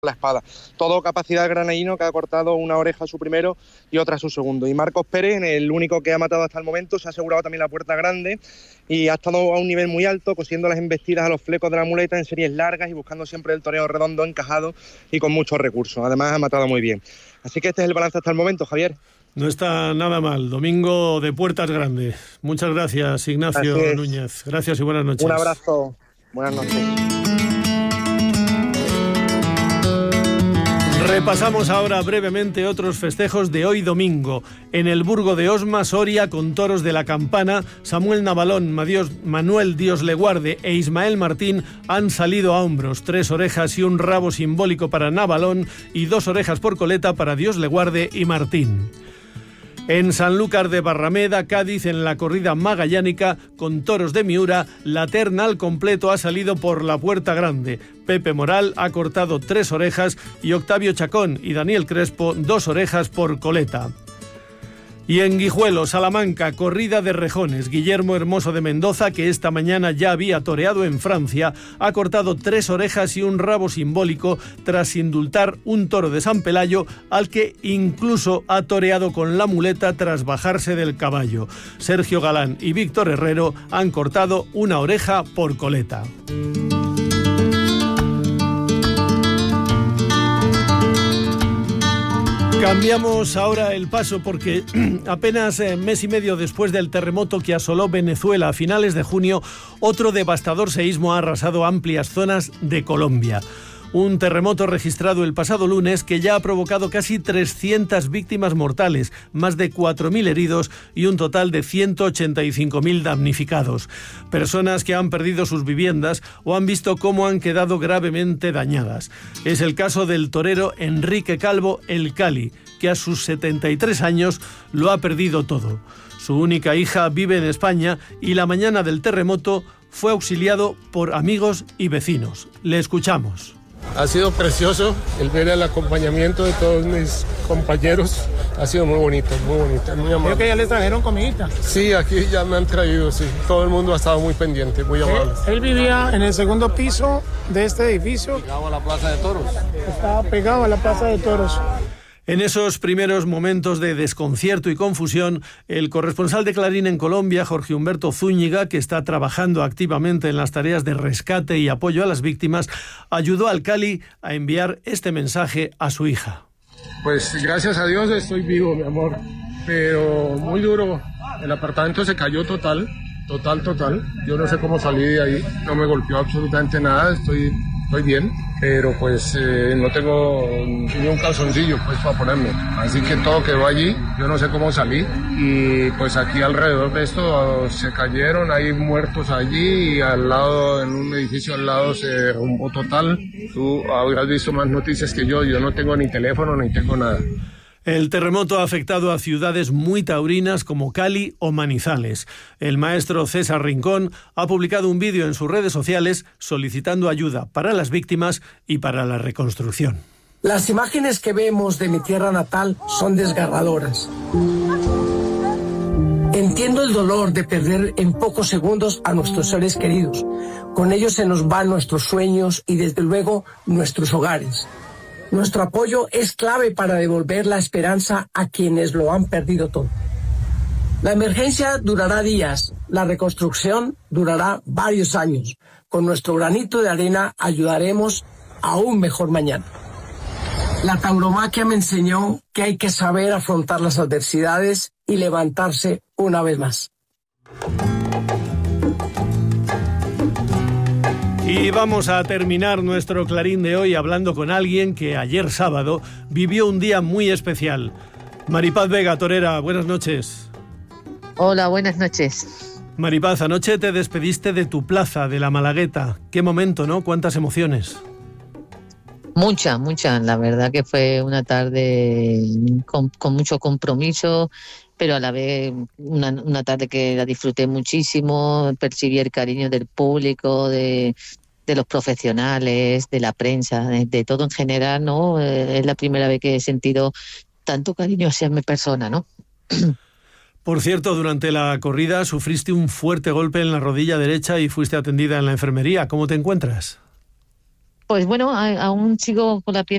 la espada. Todo capacidad granadino, que ha cortado una oreja a su primero y otra a su segundo. Y Marcos Pérez, el único que ha matado hasta el momento, se ha asegurado también la puerta grande y ha estado a un nivel muy alto, cosiendo las embestidas a los flecos de la muleta en series largas y buscando siempre el toreo redondo, encajado y con muchos recursos. Además ha matado muy bien. Así que este es el balance hasta el momento, Javier. No está nada mal. Domingo de puertas grandes. Muchas gracias, Ignacio Núñez. Gracias y buenas noches. Un abrazo. Buenas noches. Repasamos ahora brevemente otros festejos de hoy domingo. En el Burgo de Osma, Soria, con toros de la Campana, Samuel Navalón, Manuel Dios le guarde e Ismael Martín han salido a hombros. 3 orejas y un rabo simbólico para Navalón y 2 orejas por coleta para Dios le guarde y Martín. En Sanlúcar de Barrameda, Cádiz, en la corrida magallánica, con toros de Miura, la terna al completo ha salido por la puerta grande. Pepe Moral ha cortado 3 orejas y Octavio Chacón y Daniel Crespo 2 orejas por coleta. Y en Guijuelo, Salamanca, corrida de rejones. Guillermo Hermoso de Mendoza, que esta mañana ya había toreado en Francia, ha cortado 3 orejas y un rabo simbólico tras indultar un toro de San Pelayo al que incluso ha toreado con la muleta tras bajarse del caballo. Sergio Galán y Víctor Herrero han cortado 1 oreja por coleta. Cambiamos ahora el paso porque apenas mes y medio después del terremoto que asoló Venezuela a finales de junio, otro devastador seísmo ha arrasado amplias zonas de Colombia. Un terremoto registrado el pasado lunes que ya ha provocado casi 300 víctimas mortales, más de 4.000 heridos y un total de 185.000 damnificados. Personas que han perdido sus viviendas o han visto cómo han quedado gravemente dañadas. Es el caso del torero Enrique Calvo El Cali, que a sus 73 años lo ha perdido todo. Su única hija vive en España y la mañana del terremoto fue auxiliado por amigos y vecinos. Le escuchamos. Ha sido precioso el ver el acompañamiento de todos mis compañeros. Ha sido muy bonito, muy amable. Creo que ya les trajeron comidita. Sí, aquí ya me han traído, sí. Todo el mundo ha estado muy pendiente, muy amable. Él vivía en el segundo piso de este edificio. Pegado a la Plaza de Toros. Estaba pegado a la Plaza de Toros. En esos primeros momentos de desconcierto y confusión, el corresponsal de Clarín en Colombia, Jorge Humberto Zúñiga, que está trabajando activamente en las tareas de rescate y apoyo a las víctimas, ayudó al Cali a enviar este mensaje a su hija. Pues gracias a Dios estoy vivo, mi amor, pero muy duro. El apartamento se cayó total. Yo no sé cómo salí de ahí, no me golpeó absolutamente nada, estoy bien, pero pues no tengo ni un calzoncillo pues para ponerme, así que todo quedó allí, yo no sé cómo salí y pues aquí alrededor de esto se cayeron, hay muertos allí y al lado, en un edificio al lado se derrumbó total. Tú habrás visto más noticias que yo no tengo ni teléfono ni tengo nada. El terremoto ha afectado a ciudades muy taurinas como Cali o Manizales. El maestro César Rincón ha publicado un vídeo en sus redes sociales solicitando ayuda para las víctimas y para la reconstrucción. Las imágenes que vemos de mi tierra natal son desgarradoras. Entiendo el dolor de perder en pocos segundos a nuestros seres queridos. Con ellos se nos van nuestros sueños y desde luego nuestros hogares. Nuestro apoyo es clave para devolver la esperanza a quienes lo han perdido todo. La emergencia durará días, la reconstrucción durará varios años. Con nuestro granito de arena ayudaremos a un mejor mañana. La tauromaquia me enseñó que hay que saber afrontar las adversidades y levantarse una vez más. Y vamos a terminar nuestro Clarín de hoy hablando con alguien que ayer sábado vivió un día muy especial. Maripaz Vega, torera, buenas noches. Hola, buenas noches. Maripaz, anoche te despediste de tu plaza, de la Malagueta. Qué momento, ¿no? ¿Cuántas emociones? Mucha. La verdad que fue una tarde con mucho compromiso, pero a la vez una tarde que la disfruté muchísimo. Percibí el cariño del público, de los profesionales, de la prensa, de todo en general, ¿no? Es la primera vez que he sentido tanto cariño hacia mi persona, ¿no? Por cierto, durante la corrida sufriste un fuerte golpe en la rodilla derecha y fuiste atendida en la enfermería. ¿Cómo te encuentras? Pues bueno, aún sigo con la piel